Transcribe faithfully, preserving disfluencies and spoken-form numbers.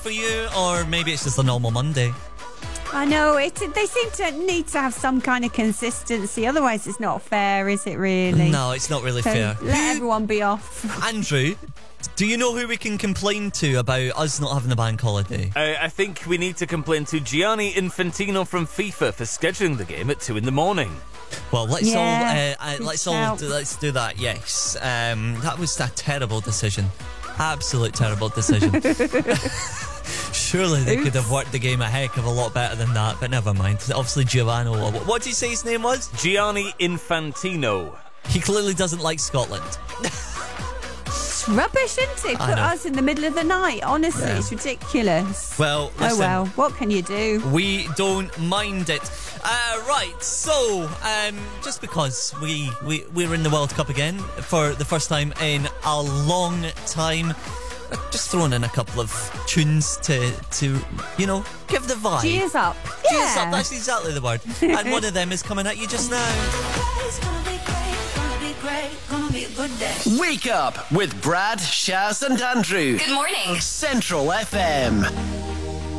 for you, or maybe it's just a normal Monday. I know, it. They seem to need to have some kind of consistency, otherwise it's not fair, is it really? No, it's not really So fair. let Who- everyone be off. Andrew, do you know who we can complain to about us not having the bank holiday? Uh, I think we need to complain to Gianni Infantino from FIFA for scheduling the game at two in the morning. Well, let's Yeah, all uh, uh, good let's all shout. do, let's do that. Yes, um, that was a terrible decision, absolute terrible decision. Surely they could have worked the game a heck of a lot better than that, but never mind. Obviously, Giovanni. What did he say his name was? Gianni Infantino. He clearly doesn't like Scotland. It's rubbish, isn't it? I Put know. us in the middle of the night. Honestly, Yeah. it's ridiculous. Well, oh listen, well, what can you do? we don't mind it. Uh, right, so um, just because we, we, we're in the World Cup again for the first time in a long time, just throwing in a couple of tunes to, to you know, give the vibe. Cheers up. Cheers Yeah. up, that's exactly the word. And one of them is coming at you just now. It's gonna be great, gonna be great, gonna be a good day. Wake up with Brad, Shaz, and Andrew. Good morning. Central F M.